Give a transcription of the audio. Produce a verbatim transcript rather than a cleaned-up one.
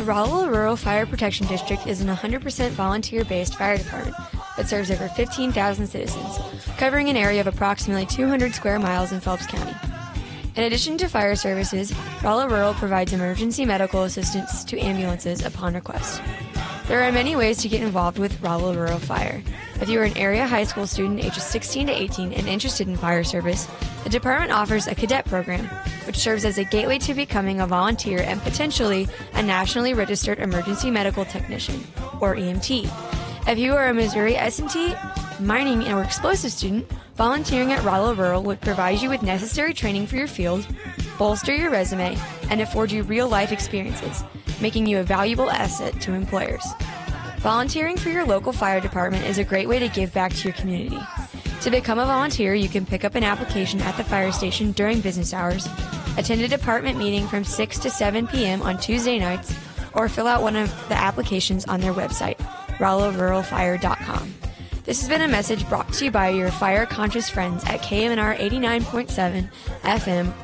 Rollo Rural Fire Protection District is an one hundred percent volunteer-based fire department that serves over fifteen thousand citizens, covering an area of approximately two hundred square miles in Phelps County. In addition to fire services, Rollo Rural provides emergency medical assistance to ambulances upon request. There are many ways to get involved with Rollo Rural Fire. If you are an area high school student ages sixteen to eighteen and interested in fire service, the department offers a cadet program, which serves as a gateway to becoming a volunteer and potentially a nationally registered emergency medical technician, or E M T. If you are a Missouri S and T, mining, or explosive student, volunteering at Rollo Rural would provide you with necessary training for your field, bolster your resume, and afford you real-life experiences, making you a valuable asset to employers. Volunteering for your local fire department is a great way to give back to your community. To become a volunteer, you can pick up an application at the fire station during business hours, attend a department meeting from six to seven p.m. on Tuesday nights, or fill out one of the applications on their website, rollo rural fire dot com. This has been a message brought to you by your fire-conscious friends at K M N R eighty-nine point seven F M